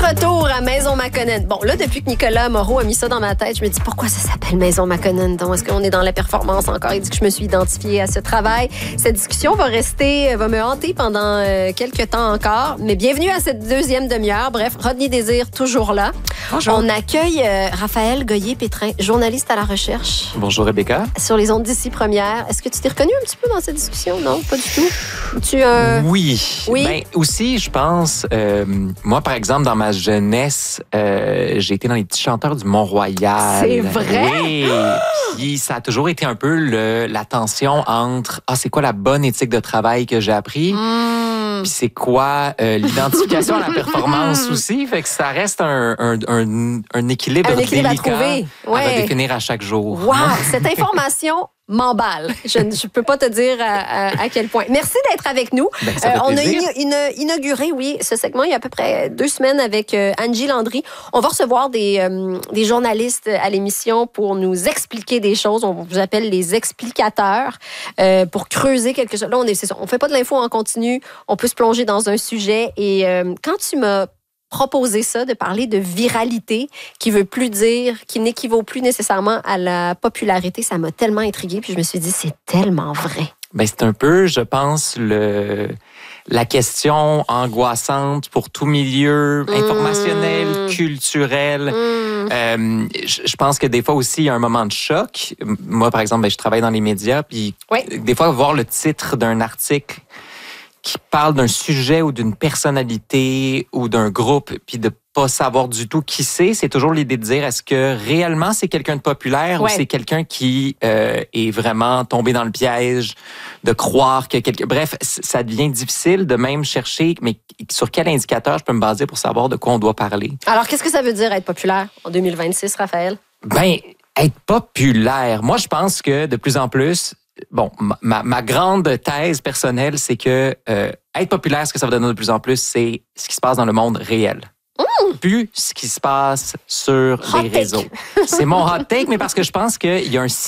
retour à Maison Maconnen. Bon, là, depuis que Nicolas Moreau a mis ça dans ma tête, je me dis pourquoi ça s'appelle Maison Maconnen? Donc, est-ce qu'on est dans la performance encore? Il dit que je me suis identifiée à ce travail. Cette discussion va me hanter pendant quelques temps encore. Mais bienvenue à cette deuxième demi-heure. Bref, Rodney Désir, toujours là. Bonjour. On accueille Raphaël Goyer-Pétrin, journaliste à la recherche. Bonjour Rebecca. Sur les ondes d'ici première. Est-ce que tu t'es reconnu un petit peu dans cette discussion? Non, pas du tout. Oui. Oui. Ben, aussi, je pense, moi, par exemple, dans ma jeunesse, j'ai été dans les petits chanteurs du Mont-Royal. C'est vrai? Oui. Puis ça a toujours été un peu la tension entre c'est quoi la bonne éthique de travail que j'ai appris? Puis c'est quoi l'identification à la performance aussi? Fait que ça reste un équilibre équilibre à délicat trouver. Ouais. à définir à chaque jour. Wow! Cette information m'emballe. Je ne peux pas te dire à quel point. Merci d'être avec nous. Ben, ça fait on a plaisir. inauguré, ce segment il y a à peu près 2 semaines avec Angie Landry. On va recevoir des journalistes à l'émission pour nous expliquer des choses. On vous appelle les explicateurs pour creuser quelque chose. Là, on fait pas de l'info en continu. On peut se plonger dans un sujet. Et quand tu m'as proposer ça, de parler de viralité, qui n'équivaut plus nécessairement à la popularité. Ça m'a tellement intriguée, puis je me suis dit, c'est tellement vrai. Ben, c'est un peu, je pense, la question angoissante pour tout milieu informationnel, culturel. Je pense que des fois aussi, il y a un moment de choc. Moi, par exemple, je travaille dans les médias, puis des fois, voir le titre d'un article qui parle d'un sujet ou d'une personnalité ou d'un groupe, puis de pas savoir du tout qui c'est toujours l'idée de dire, est-ce que réellement c'est quelqu'un de populaire ou c'est quelqu'un qui est vraiment tombé dans le piège de croire que Bref, ça devient difficile de même chercher, mais sur quel indicateur je peux me baser pour savoir de quoi on doit parler? Alors, qu'est-ce que ça veut dire être populaire en 2026, Raphaël? Ben, être populaire. Moi, je pense que de plus en plus, bon, ma grande thèse personnelle, c'est que être populaire, ce que ça va donner de plus en plus, c'est ce qui se passe dans le monde réel. Plus ce qui se passe sur les réseaux. C'est mon hot take, mais parce que je pense qu'il y a un